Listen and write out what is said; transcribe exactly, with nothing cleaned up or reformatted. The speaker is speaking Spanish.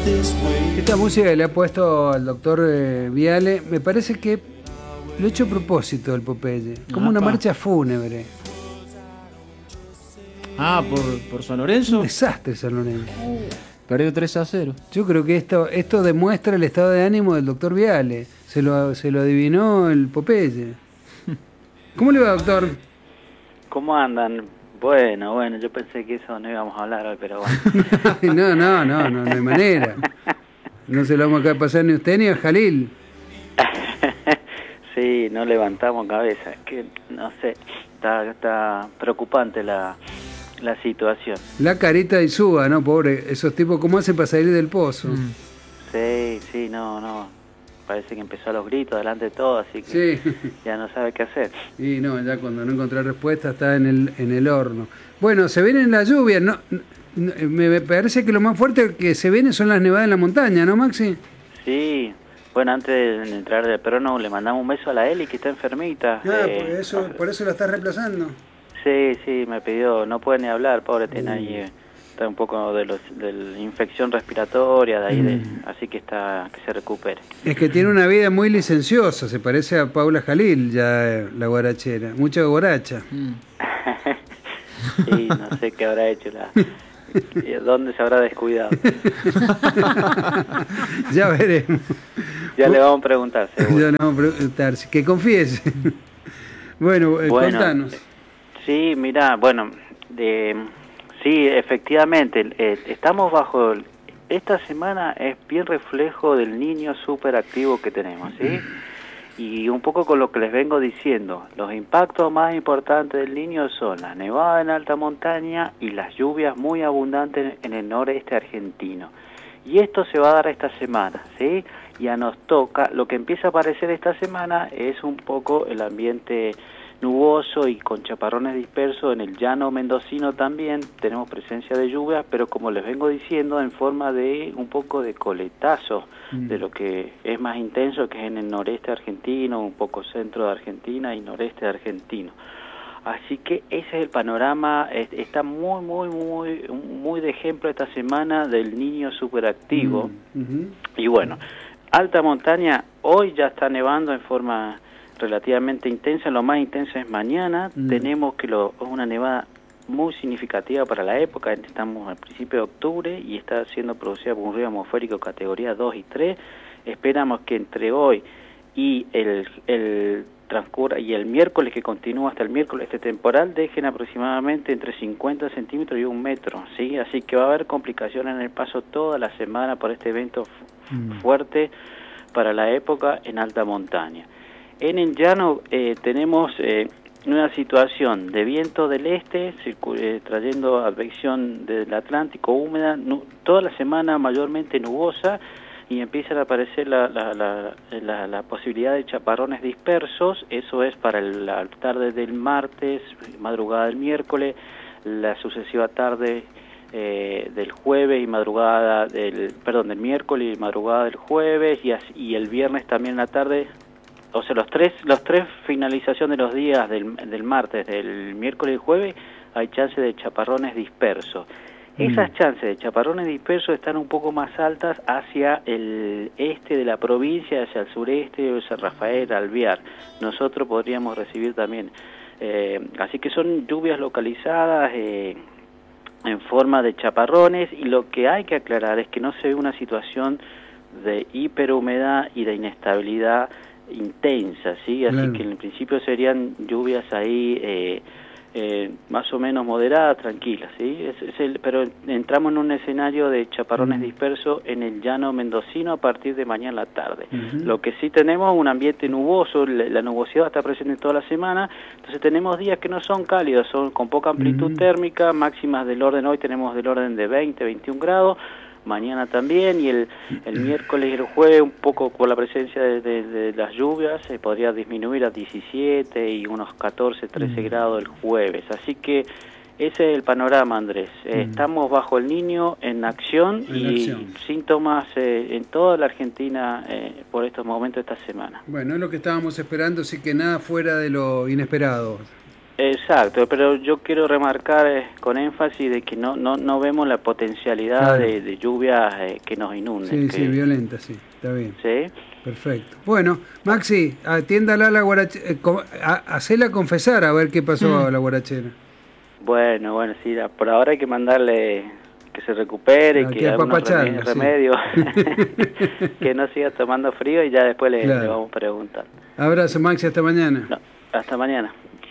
Esta música que le ha puesto al doctor eh, Viale, me parece que lo he hecho a propósito el Popeye, como una Apa. marcha fúnebre. Ah, por, por San Lorenzo. Un desastre San Lorenzo. Perdió tres a cero. Yo creo que esto, esto demuestra el estado de ánimo del doctor Viale. Se lo, se lo adivinó el Popeye. ¿Cómo le va, doctor? ¿Cómo andan? Bueno, bueno, yo pensé que eso no íbamos a hablar hoy, pero bueno. no, no, no, no, no hay manera. No se lo vamos a pasar ni a usted ni a Jalil. Sí, no levantamos cabeza. Que no sé, está, está preocupante la, la situación. La carita de Suba, ¿no? Pobre, esos tipos, ¿cómo hacen para salir del pozo? Mm. Sí, sí, no, no. Parece que empezó a los gritos delante de todo, así que Sí. ya no sabe qué hacer. Y no, ya cuando no encontré respuesta está en el, en el horno. Bueno, se vienen las lluvias, ¿no? No, me parece que lo más fuerte que se viene son las nevadas en la montaña, ¿no, Maxi? Sí, bueno, antes de entrar del perono le mandamos un beso a la Eli que está enfermita. Ah, eh, por eso, por eso la estás reemplazando. Sí, sí, me pidió, no puede ni hablar, pobre, tiene ahí, eh, está un poco de, los, de la infección respiratoria, de ahí, de, así que está que se recupere. Es que tiene una vida muy licenciosa, se parece a Paula Jalil, ya eh, la guarachera, mucha guaracha. Mm. Sí, no sé qué habrá hecho, la, dónde se habrá descuidado. Ya veremos. Ya le vamos a preguntar, seguro. Ya le vamos a preguntar, que confiese. Bueno, eh, Bueno, contanos. Sí, mira, bueno, de, sí, efectivamente, eh, estamos bajo, el- esta semana es bien reflejo del niño súper activo que tenemos, ¿sí? Y un poco con lo que les vengo diciendo, los impactos más importantes del niño son la nevada en alta montaña y las lluvias muy abundantes en el noreste argentino. Y esto se va a dar esta semana, ¿sí? Ya nos toca, lo que empieza a aparecer esta semana es un poco el ambiente nuboso y con chaparrones dispersos en el llano mendocino también, tenemos presencia de lluvias, pero como les vengo diciendo, en forma de un poco de coletazo, Mm. de lo que es más intenso, que es en el noreste argentino, un poco centro de Argentina y noreste argentino. Así que ese es el panorama, es- está muy, muy, muy, muy de ejemplo esta semana del niño superactivo. Mm, ujú. Y bueno, alta montaña, hoy ya está nevando en forma relativamente intensa, lo más intenso es mañana, Mm. tenemos que lo, es una nevada muy significativa para la época, estamos al principio de octubre y está siendo producida por un río atmosférico categoría dos y tres, esperamos que entre hoy y el, el transcurra y el miércoles que continúa hasta el miércoles este temporal dejen aproximadamente entre cincuenta centímetros y un metro, ¿sí? Así que va a haber complicaciones en el paso toda la semana por este evento fu- Mm. fuerte para la época en alta montaña. En el llano eh, tenemos eh, una situación de viento del este, circu- eh, trayendo advección del Atlántico húmeda, nu- toda la semana mayormente nubosa, y empiezan a aparecer la, la, la, la, la posibilidad de chaparrones dispersos, eso es para el- la tarde del martes, madrugada del miércoles, la sucesiva tarde eh, del jueves y madrugada del, perdón, del miércoles y madrugada del jueves, y, así, y el viernes también en la tarde. O sea, los tres, los tres finalización de los días del, del martes, del miércoles y jueves, hay chances de chaparrones dispersos. Esas chances de chaparrones dispersos están un poco más altas hacia el este de la provincia, hacia el sureste, San Rafael, Alvear. Nosotros podríamos recibir también. Eh, así que son lluvias localizadas eh, en forma de chaparrones, y lo que hay que aclarar es que no se ve una situación de hiperhumedad y de inestabilidad intensa, ¿sí? Así Claro. que en principio serían lluvias ahí eh, eh, más o menos moderadas, tranquilas, ¿sí? Es, es el, pero entramos en un escenario de chaparrones Mm. dispersos en el llano mendocino a partir de mañana a la tarde. Ujú. Lo que sí tenemos es un ambiente nuboso, la, la nubosidad está presente toda la semana, entonces tenemos días que no son cálidos, son con poca amplitud Ujú. térmica, máximas del orden, hoy tenemos del orden de veinte, veintiún grados, mañana también, y el, el miércoles y el jueves un poco por la presencia de, de, de las lluvias se podría disminuir a diecisiete y unos catorce, trece Mm. grados el jueves, así que ese es el panorama, Andrés. Eh, Mm. estamos bajo el Niño en acción En y acción. síntomas eh, en toda la Argentina eh, por estos momentos esta semana. Bueno, es lo que estábamos esperando, así que nada fuera de lo inesperado. Exacto, pero yo quiero remarcar eh, con énfasis de que no no, no vemos la potencialidad Claro. de, de lluvias eh, que nos inunden. Sí, que, sí, violenta, sí, está bien. ¿sí? Perfecto. Bueno, Maxi, atiéndala a la guarachera, hacela confesar a ver qué pasó Mm. a la guarachera. Bueno, bueno, sí, la- por ahora hay que mandarle que se recupere, Hay que que algunos apapacharla, reme- sí. remedios, que no siga tomando frío y ya después le, Claro. le vamos a preguntar. Abrazo, Maxi, hasta mañana. No, hasta mañana.